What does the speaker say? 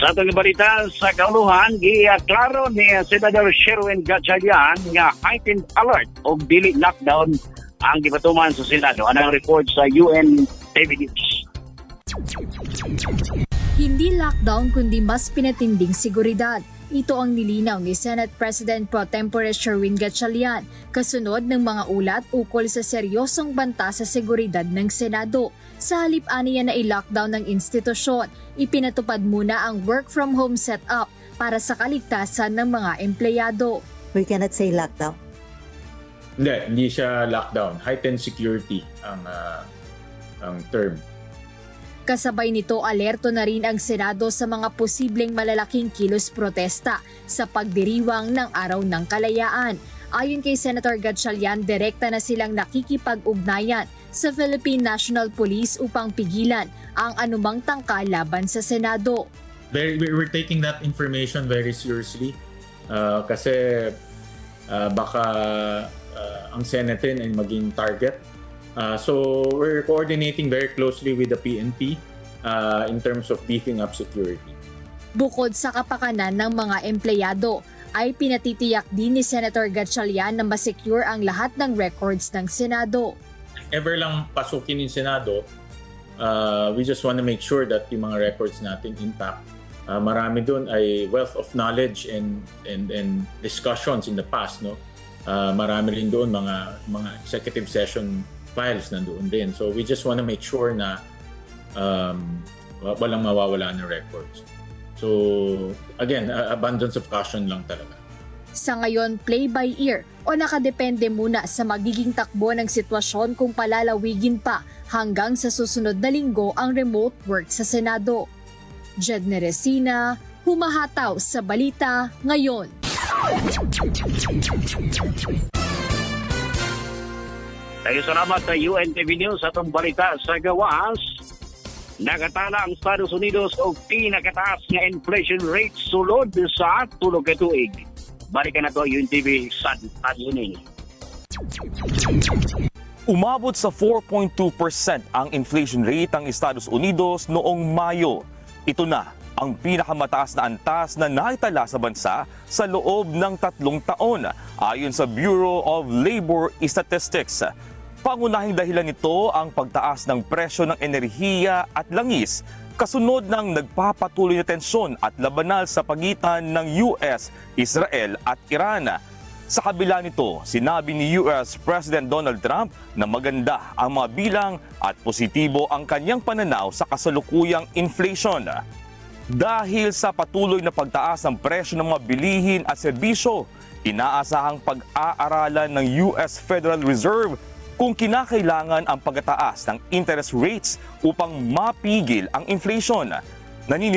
Sa itong balita sa kauluhan, giaklaro ni Senador Sherwin Gatchalian nga heightened alert o dili lockdown ang gipatuman sa Senado. Anong report sa UN TV News. Hindi lockdown kundi mas pinatinding seguridad. Ito ang nilinaw ni Senate President Pro Tempore Sherwin Gatchalian kasunod ng mga ulat ukol sa seryosong banta sa seguridad ng Senado. Sa halip aniya na i-lockdown ng institusyon, ipinatupad muna ang work from home setup para sa kaligtasan ng mga empleyado. We cannot say lockdown. Hindi siya lockdown. Heightened security ang term. Kasabay nito, alerto na rin ang Senado sa mga posibleng malalaking kilos protesta sa pagdiriwang ng Araw ng Kalayaan. Ayon kay Senator Gatchalian, direkta na silang nakikipag-ugnayan sa Philippine National Police upang pigilan ang anumang tangka laban sa Senado. We're taking that information very seriously kasi baka ang Senate ay maging target. So we're coordinating very closely with the PNP in terms of beefing up security. Bukod sa kapakanan ng mga empleyado, ay pinatitiyak din ni Senator Gatchalian na masecure ang lahat ng records ng Senado. Ever lang pasukin yung Senado, we just want to make sure that yung mga records natin intact. Marami doon ay wealth of knowledge and discussions in the past, no? Marami rin doon mga executive session files nandoon din. So we just want to make sure na walang mawawala ng records. So again, abundance of caution lang talaga. Sa ngayon, play by ear o nakadepende muna sa magiging takbo ng sitwasyon kung palalawigin pa hanggang sa susunod na linggo ang remote work sa Senado. Jedne Resina, humahataw sa balita ngayon. Tayo salamat sa UNTV News sa itong balita sa gawas. Nagatala ang Estados Unidos o pinakataas nga inflation rate sulod sa tulog ka tuig. Balikan na to UNTV sa Yuning. Umabot sa 4.2% ang inflation rate ng Estados Unidos noong Mayo. Ito na ang pinakamataas na antas na naitala sa bansa sa loob ng 3 taon ayon sa Bureau of Labor Statistics. Pangunahing dahilan nito ang pagtaas ng presyo ng enerhiya at langis kasunod ng nagpapatuloy na tensyon at labanan sa pagitan ng US, Israel at Iran. Sa kabila nito, sinabi ni US President Donald Trump na maganda ang mga bilang at positibo ang kanyang pananaw sa kasalukuyang inflation. Dahil sa patuloy na pagtaas ng presyo ng mga bilihin at serbisyo, inaasahang pag-aaralan ng US Federal Reserve kung kinakailangan ang pagtaas ng interest rates upang mapigil ang inflation.